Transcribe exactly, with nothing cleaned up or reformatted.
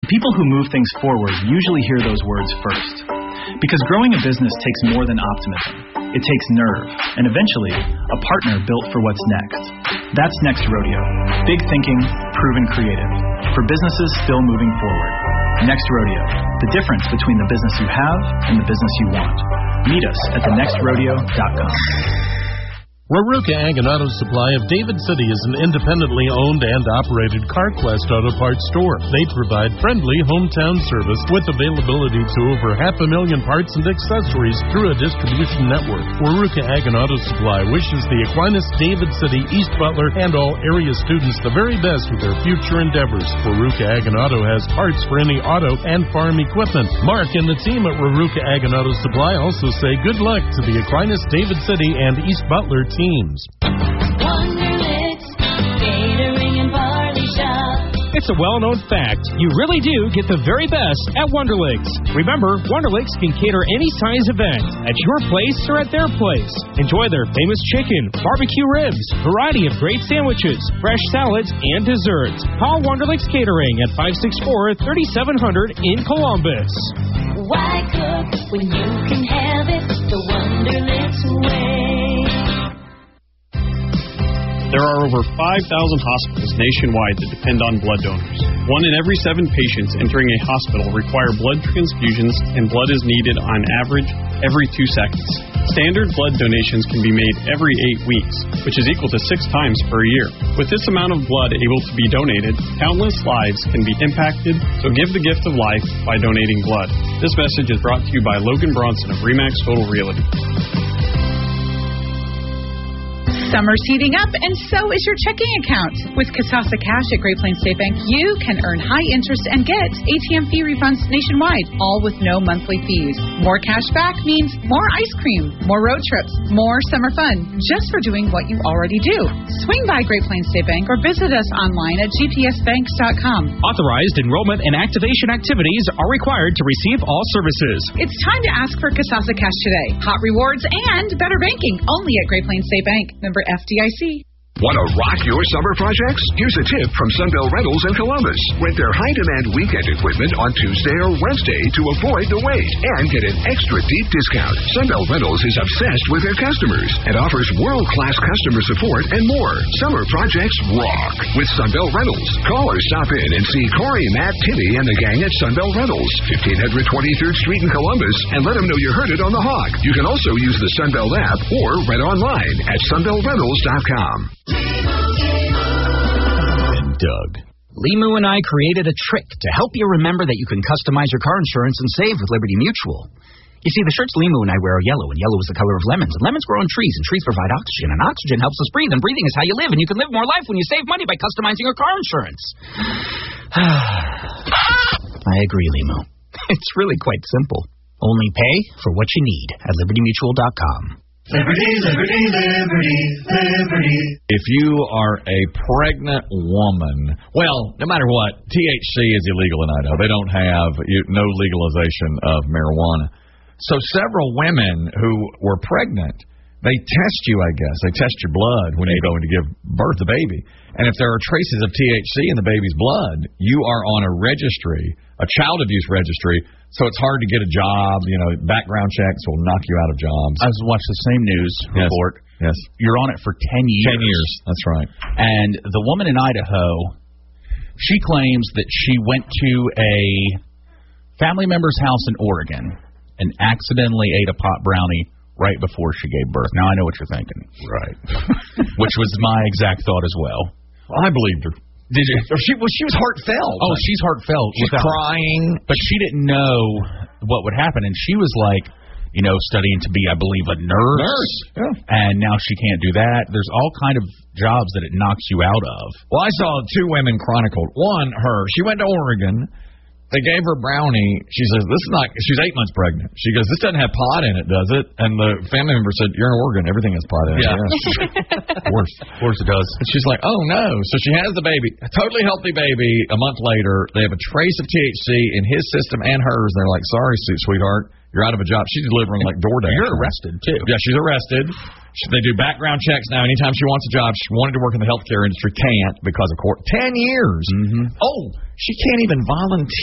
People who move things forward usually hear those words first. Because growing a business takes more than optimism. It takes nerve, and eventually, a partner built for what's next. That's Next Rodeo. Big thinking, proven creative. For businesses still moving forward. Next Rodeo. The difference between the business you have and the business you want. Meet us at the next rodeo dot com. Raruka Ag and Auto Supply of David City is an independently owned and operated CarQuest Auto Parts store. They provide friendly hometown service with availability to over half a million parts and accessories through a distribution network. Raruka Ag and Auto Supply wishes the Aquinas, David City, East Butler, and all area students the very best with their future endeavors. Raruka Ag and Auto has parts for any auto and farm equipment. Mark and the team at Raruka Ag and Auto Supply also say good luck to the Aquinas, David City, and East Butler teams. Wonderlicks, catering and barley shop. It's a well-known fact. You really do get the very best at Wonderlicks. Remember, Wonderlicks can cater any size event at your place or at their place. Enjoy their famous chicken, barbecue ribs, variety of great sandwiches, fresh salads, and desserts. Call Wonderlicks Catering at five six four, three seven zero zero in Columbus. Why cook when you can have it the Wonderlicks way? There are over five thousand hospitals nationwide that depend on blood donors. One in every seven patients entering a hospital require blood transfusions, and blood is needed on average every two seconds. Standard blood donations can be made every eight weeks, which is equal to six times per year. With this amount of blood able to be donated, countless lives can be impacted, so give the gift of life by donating blood. This message is brought to you by Logan Bronson of RE/MAX Total Realty. Summer's heating up, and so is your checking account. With Kasasa Cash at Great Plains State Bank, you can earn high interest and get A T M fee refunds nationwide, all with no monthly fees. More cash back means more ice cream, more road trips, more summer fun, just for doing what you already do. Swing by Great Plains State Bank or visit us online at g p s banks dot com. Authorized enrollment and activation activities are required to receive all services. It's time to ask for Kasasa Cash today. Hot rewards and better banking, only at Great Plains State Bank. Member F D I C. Want to rock your summer projects? Here's a tip from Sunbelt Rentals in Columbus. Rent their high-demand weekend equipment on Tuesday or Wednesday to avoid the wait and get an extra deep discount. Sunbelt Rentals is obsessed with their customers and offers world-class customer support and more. Summer projects rock with Sunbelt Rentals. Call or stop in and see Corey, Matt, Timmy, and the gang at Sunbelt Rentals, fifteen hundred twenty-third Street in Columbus, and let them know you heard it on the Hawk. You can also use the Sunbelt app or rent online at sunbelt rentals dot com. And Doug. Limu and I created a trick to help you remember that you can customize your car insurance and save with Liberty Mutual. You see, the shirts Limu and I wear are yellow, and yellow is the color of lemons. And lemons grow on trees, and trees provide oxygen, and oxygen helps us breathe, and breathing is how you live, and you can live more life when you save money by customizing your car insurance. I agree, Limu. It's really quite simple. Only pay for what you need at liberty mutual dot com. Liberty, liberty, liberty, liberty. If you are a pregnant woman, well, no matter what, T H C is illegal in Idaho. They don't have you, no legalization of marijuana. So several women who were pregnant, they test you, I guess. They test your blood when you go in to give birth to the baby. And if there are traces of T H C in the baby's blood, you are on a registry, a child abuse registry. So it's hard to get a job. You know, background checks will knock you out of jobs. I was watching the same news report. Yes. yes. You're on it for ten years. Ten years. That's right. And the woman in Idaho, she claims that she went to a family member's house in Oregon and accidentally ate a pot brownie right before she gave birth. Now, I know what you're thinking. Right. Which was my exact thought as well. well I believed her. Did you? She, well, she was heartfelt. Oh, she's heartfelt. She's without, crying. But she didn't know what would happen. And she was like, you know, studying to be, I believe, a nurse. Nurse, yeah. And now she can't do that. There's all kind of jobs that it knocks you out of. Well, I saw two women chronicled. One, her. She went to Oregon. They gave her a brownie. She says, this is not, she's eight months pregnant. She goes, this doesn't have pot in it, does it? And the family member said, you're in Oregon. Everything has pot in it. Yeah. yeah. Of course. Of course it does. And she's like, oh, no. So she has the baby, a totally healthy baby. A month later, they have a trace of T H C in his system and hers. And they're like, sorry, sweetheart, you're out of a job. She's delivering like DoorDash. You're arrested, too. Yeah, she's arrested. She, they do background checks now. Anytime she wants a job, she wanted to work in the healthcare industry, can't because of court. Ten years. Mm-hmm. Oh, she can't even volunteer.